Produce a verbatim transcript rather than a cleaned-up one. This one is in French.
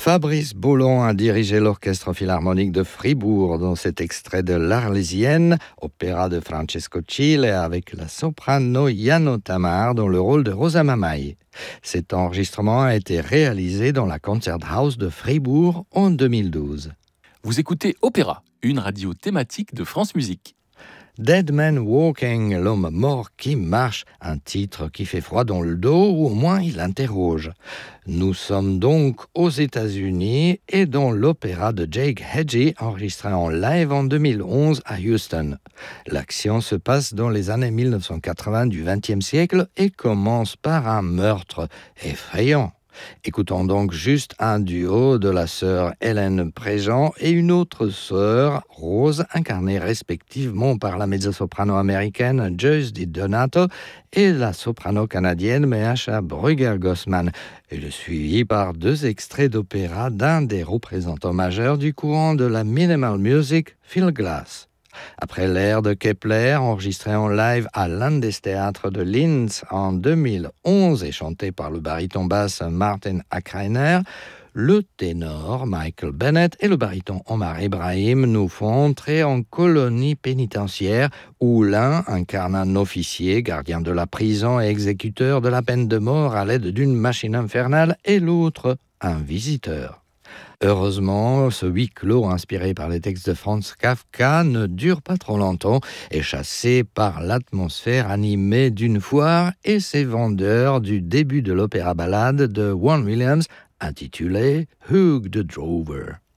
Fabrice Boulon a dirigé l'Orchestre philharmonique de Fribourg dans cet extrait de l'Arlésienne, opéra de Francesco Cile avec la soprano Yano Tamar dans le rôle de Rosa Mamai. Cet enregistrement a été réalisé dans la Concerthaus de Fribourg en deux mille douze. Vous écoutez Opéra, une radio thématique de France Musique. Dead Man Walking, l'homme mort qui marche, un titre qui fait froid dans le dos ou au moins il interroge. Nous sommes donc aux États-Unis et dans l'opéra de Jake Hedgie enregistré en live en deux mille onze à Houston. L'action se passe dans les années dix-neuf cent quatre-vingts du vingtième siècle et commence par un meurtre effrayant. Écoutons donc juste un duo de la sœur Hélène Préjean et une autre sœur, Rose, incarnée respectivement par la mezzo-soprano américaine Joyce DiDonato et la soprano canadienne Measha Brugger-Gossman, et le suivi par deux extraits d'opéra d'un des représentants majeurs du courant de la minimal music, Phil Glass. Après l'air de Kepler, enregistré en live à Landestheater de Linz en deux mille onze et chanté par le baryton basse Martin Akreiner, le ténor Michael Bennett et le baryton Omar Ibrahim nous font entrer en colonie pénitentiaire où l'un incarne un officier, gardien de la prison et exécuteur de la peine de mort à l'aide d'une machine infernale, et l'autre, un visiteur. Heureusement, ce huis clos inspiré par les textes de Franz Kafka ne dure pas trop longtemps et chassé par l'atmosphère animée d'une foire et ses vendeurs du début de l'opéra ballade de Vaughan Williams intitulé Hugh the Drover.